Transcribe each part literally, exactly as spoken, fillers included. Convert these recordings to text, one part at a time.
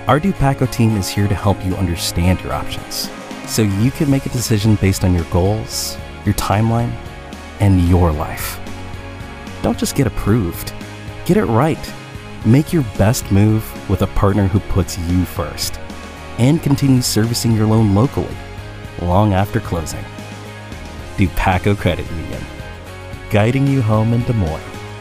Our Dupaco team is here to help you understand your options, so you can make a decision based on your goals, your timeline, and your life. Don't just get approved. Get it right. Make your best move with a partner who puts you first and continues servicing your loan locally long after closing. Dupaco Credit Union, guiding you home in Des Moines.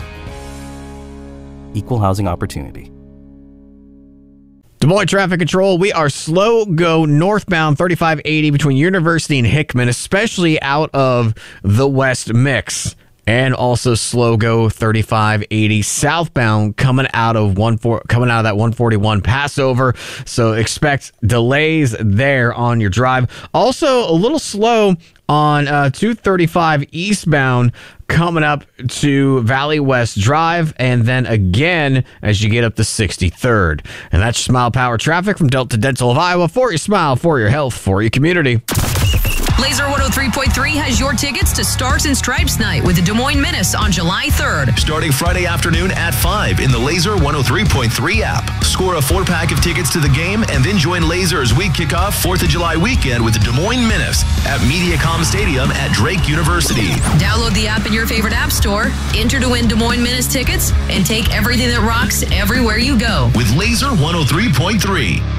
Equal housing opportunity. Des Moines Traffic Control, we are slow go northbound thirty-five eighty between University and Hickman, especially out of the West Mix. And also slow go thirty-five eighty southbound coming out of one four, coming out of that one forty-one Passover. So expect delays there on your drive. Also a little slow on uh, two thirty-five eastbound coming up to Valley West Drive, and then again as you get up to sixty-third. And that's Smile Power traffic from Delta Dental of Iowa. For your smile, for your health, for your community. Laser one oh three point three has your tickets to Stars and Stripes Night with the Des Moines Menace on July third. Starting Friday afternoon at five in the Laser one oh three point three app. Score a four-pack of tickets to the game and then join Laser as we kick off fourth of July weekend with the Des Moines Menace at Mediacom Stadium at Drake University. Download the app in your favorite app store, enter to win Des Moines Menace tickets, and take everything that rocks everywhere you go. With Laser one oh three point three.